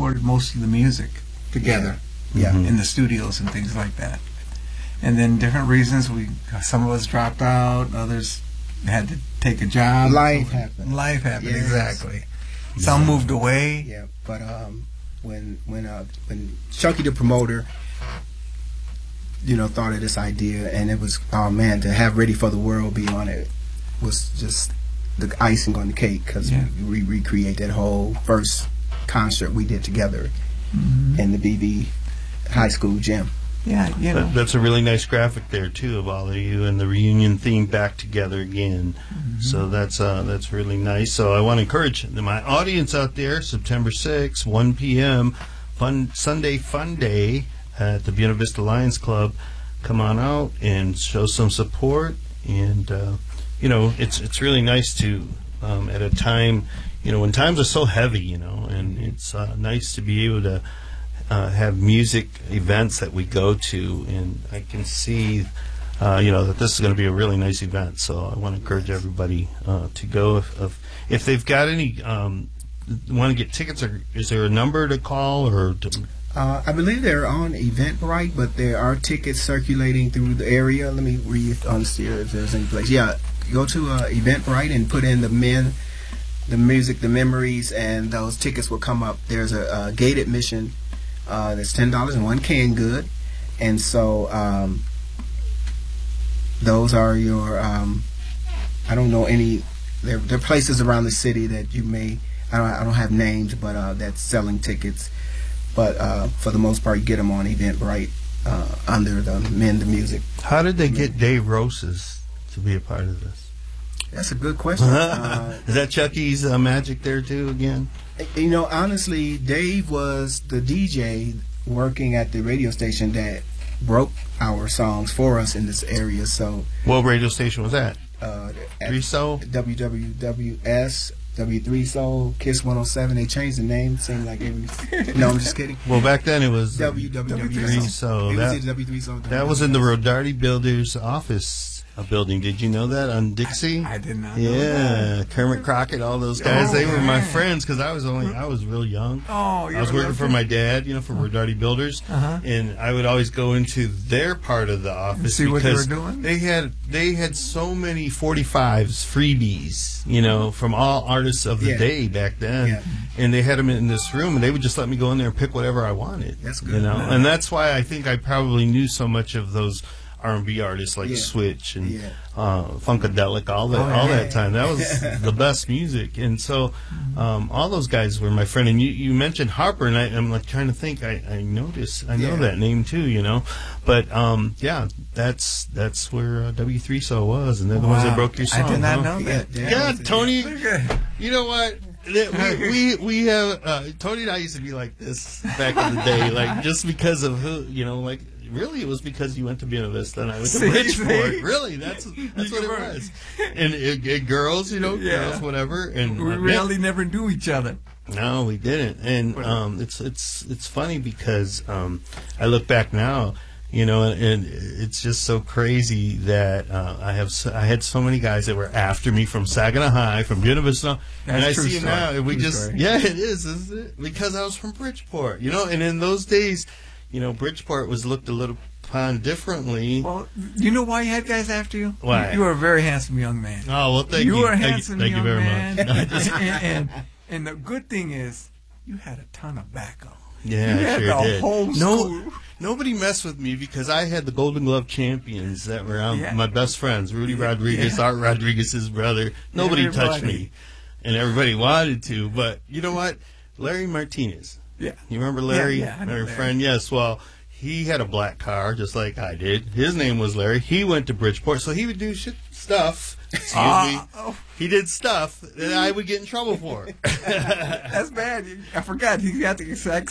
recorded most of the music together. Yeah. In the studios and things like that. And then different reasons, some of us dropped out, others had to take a job. Life happened. Life happened, Yes. exactly. Some moved away. Yeah, but when Chunky the promoter, thought of this idea, and it was, oh man, to have Ready for the World be on it was just the icing on the cake, because we recreate that whole first concert we did together in the BB High School gym. Yeah, That's a really nice graphic there too of all of you and the reunion theme back together again. So that's really nice. So I want to encourage my audience out there, September 6th, 1 p.m. Sunday Fun Day at the Buena Vista Lions Club. Come on out and show some support. And it's really nice to at a time when times are so heavy, and it's nice to be able to have music events that we go to, and I can see that this is going to be a really nice event. So I want to encourage everybody to go if they've got any want to get tickets. Or is there a number to call or I believe they're on Eventbrite, but there are tickets circulating through the area. Let me read on here if there's any place. Yeah, go to Eventbrite and put in the music, the memories, and those tickets will come up. There's a gate admission that's $10 and one canned good, and so those are your I don't know any. There are places around the city that you may, I don't have names, but that's selling tickets. But for the most part, you get them on Eventbrite under the Mend the Music. How did they get Dave Roses to be a part of this? That's a good question. Is that Chucky's magic there too again? Honestly, Dave was the DJ working at the radio station that broke our songs for us in this area. So, what radio station was that? 3 Soul? WWWS, W3 Soul, Kiss 107. They changed the name. Seemed like every. No, I'm just kidding. Well, back then it was WWW Soul. W3 Soul. That was in the Rodarty Builders office building. Did you know that on Dixie? I did not know that. that. Kermit Crockett, all those guys, they were my friends because I was real young. Oh, I was working for my dad, for Rodarty Builders, and I would always go into their part of the office see what they were because doing? they had so many 45s, freebies, from all artists of the day back then, and they had them in this room, and they would just let me go in there and pick whatever I wanted. That's good. And that's why I think I probably knew so much of those R&B artists like Switch and Funkadelic, all that time. That was the best music. And so all those guys were my friend. And you mentioned Harper, and I'm like trying to think. I noticed. I know that name too, But that's where W3 Soul was, and they're the ones that broke your song. I did not know that. Yeah, Tony. You know what? We have Tony and I used to be like this back in the day, like just because of who, like. Really, it was because you went to Buena Vista and I went to Bridgeport. Really, that's what it was. And girls, girls, whatever. And we really never knew each other. No, we didn't. And it's funny because I look back now, and it's just so crazy that I had so many guys that were after me from Saginaw High, from Buena Vista, and I see them now, and it is, isn't it? Because I was from Bridgeport, and in those days. Bridgeport was looked a little upon differently. Well, you know why you had guys after you? Why? You were a very handsome young man. Oh, well, thank you. You were a handsome thank young you very man. much. And the good thing is, you had a ton of backup. Yeah, you had sure the did. whole school. Nobody messed with me because I had the Golden Glove champions that were my best friends. Rudy Rodriguez, Art Rodriguez's brother. Nobody touched me. And everybody wanted to. But you know what? Larry Martinez. Yeah. You remember Larry? Yeah, our friend? Yes. Well, he had a black car just like I did. His name was Larry. He went to Bridgeport, so he would do stuff. Excuse me. He did stuff that I would get in trouble for. That's bad. I forgot. He got the exact